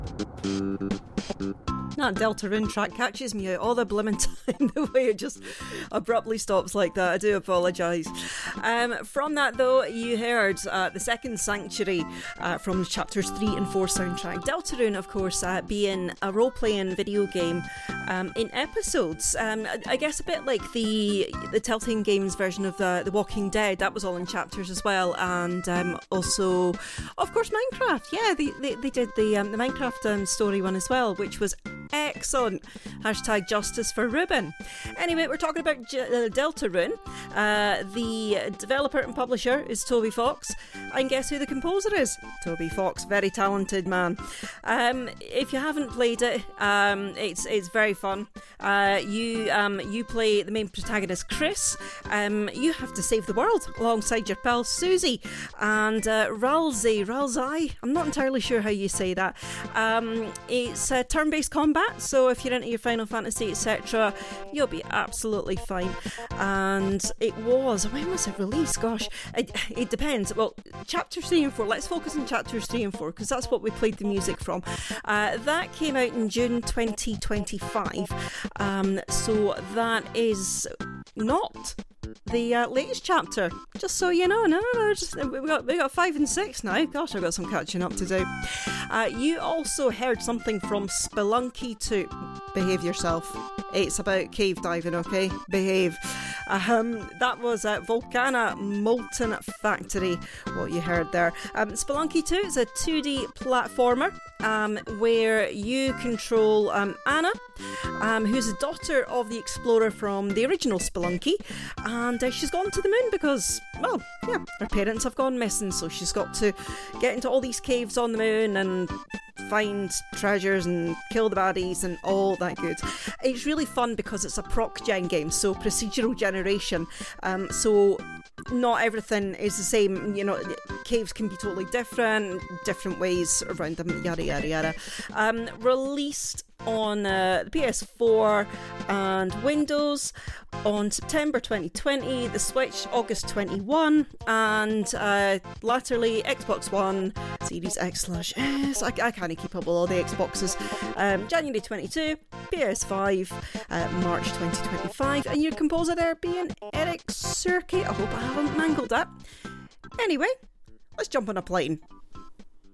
That Deltarune track catches me out all the blimmin' time, the way it just abruptly stops like that. I do apologise. From that, though, you heard the second Sanctuary from chapters 3 and 4 soundtrack. Deltarune, of course, being a role-playing video game in episodes. I guess a bit like the Telltale Games version of The Walking Dead. That was all in chapters as well. And also, of course, Minecraft. Yeah, they did the Minecraft story one as well, which was excellent. Hashtag justice for Ruben. Anyway, we're talking about Deltarune. The developer and publisher is Toby Fox. And guess who the composer is? Toby Fox. Very talented man. If you haven't played it, it's very fun. You play the main protagonist, Chris. You have to save the world alongside your pal Susie and Ralsei. I'm not entirely sure how you say that. It's turn-based combat, so if you're into your Final Fantasy, etc., you'll be absolutely fine. And when was it released? Gosh, it depends. Well, chapter 3 and 4, let's focus on chapters 3 and 4 because that's what we played the music from. That came out in June 2025, so that is not the latest chapter, just so you know. No, we got 5 and 6 now. Gosh, I've got some catching up to do. You also heard something from Spelunky 2. Behave yourself. It's about cave diving, okay? Behave. That was Volcana Molten Factory, what you heard there. Spelunky 2 is a 2D platformer where you control Anna, who's the daughter of the explorer from the original Spelunky, and she's gone to the moon because, well, yeah, her parents have gone missing, so she's got to get into all these caves on the moon and find treasures and kill the baddies and all that good. It's really fun because it's a proc gen game, so procedural generation, so not everything is the same. You know, caves can be totally different ways around them, yada yada yada. Released on the PS4 and Windows on September 2020, the Switch August 21, and latterly Xbox One, Series X/S. I can't keep up with all the Xboxes. January 22, PS5, March 2025, and your composer there being Eric Surkey. I hope I haven't mangled that. Anyway, let's jump on a plane.